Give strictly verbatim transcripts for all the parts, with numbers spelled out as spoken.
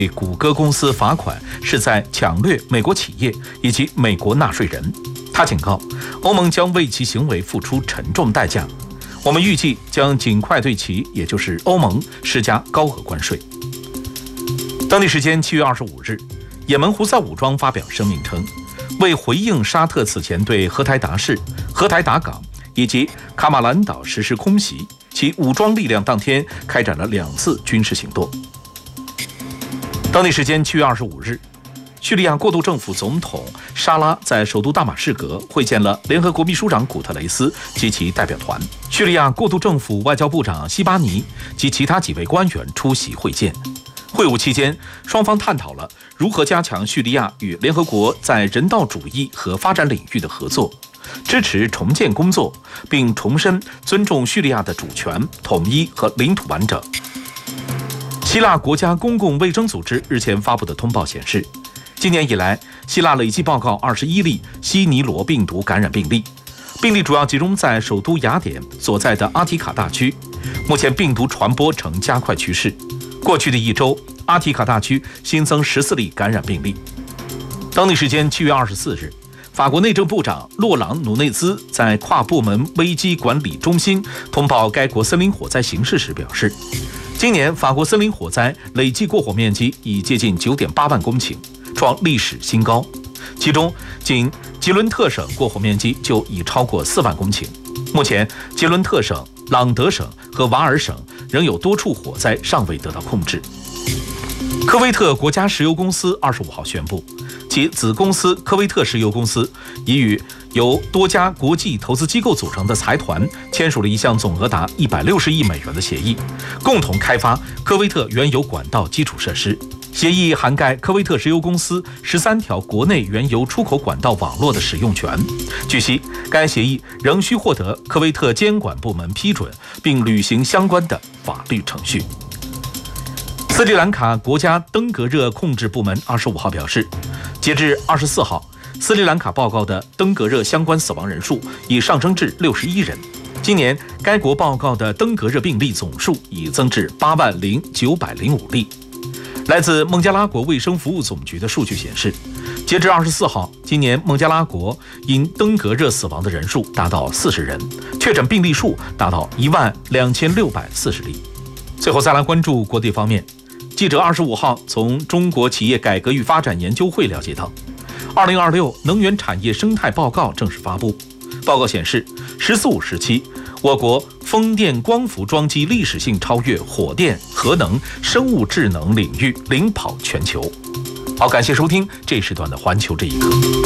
谷歌公司罚款是在抢掠美国企业以及美国纳税人。他警告，欧盟将为其行为付出沉重代价。我们预计将尽快对其，也就是欧盟施加高额关税。当地时间七月二十五日，也门胡塞武装发表声明称，为回应沙特此前对荷台达市、荷台达港以及卡马兰岛实施空袭，其武装力量当天开展了两次军事行动。当地时间七月二十五日，叙利亚过渡政府总统沙拉在首都大马士革会见了联合国秘书长古特雷斯及其代表团。叙利亚过渡政府外交部长西巴尼及其他几位官员出席会见。会晤期间，双方探讨了如何加强叙利亚与联合国在人道主义和发展领域的合作，支持重建工作，并重申尊重叙利亚的主权、统一和领土完整。希腊国家公共卫生组织日前发布的通报显示，今年以来，希腊累计报告二十一例西尼罗病毒感染病例，病例主要集中在首都雅典所在的阿提卡大区。目前病毒传播呈加快趋势。过去的一周，阿提卡大区新增十四例感染病例。当地时间七月二十四日，法国内政部长洛朗·努内兹在跨部门危机管理中心通报该国森林火灾形势时表示，今年法国森林火灾累计过火面积已接近 九点八万公顷，创历史新高。其中，仅吉伦特省过火面积就已超过四万公顷。目前，吉伦特省、朗德省和瓦尔省仍有多处火灾尚未得到控制。科威特国家石油公司二十五号宣布，其子公司科威特石油公司已与由多家国际投资机构组成的财团签署了一项总额达一百六十亿美元的协议，共同开发科威特原油管道基础设施。协议涵盖科威特石油公司十三条国内原油出口管道网络的使用权。据悉，该协议仍需获得科威特监管部门批准，并履行相关的法律程序。斯里兰卡国家登革热控制部门二十五号表示，截至二十四号，斯里兰卡报告的登革热相关死亡人数已上升至六十一人。今年，该国报告的登革热病例总数已增至八万零九百零五例。来自孟加拉国卫生服务总局的数据显示，截至二十四号，今年孟加拉国因登革热死亡的人数达到四十人，确诊病例数达到一万两千六百四十例。最后再来关注国际方面，记者二十五号从中国企业改革与发展研究会了解到，二零二六能源产业生态报告正式发布。报告显示，十四五时期，我国风电光伏装机历史性超越火电、核能、生物智能领域，领跑全球。好，感谢收听这时段的《环球这一刻》。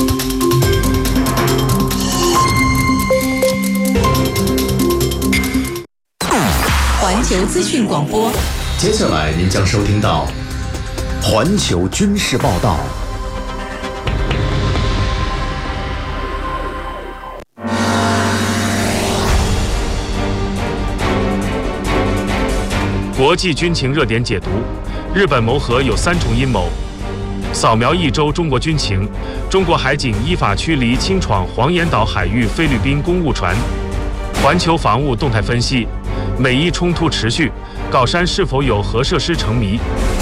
环球资讯广播， 接下来您将收听到环球军事报道。 国际军情热点解读：日本谋核有三重阴谋。扫描一周中国军情，中国海警依法驱离侵闯黄岩岛海域菲律宾公务船。环球防务动态分析：美伊冲突持续，高山是否有核设施成谜？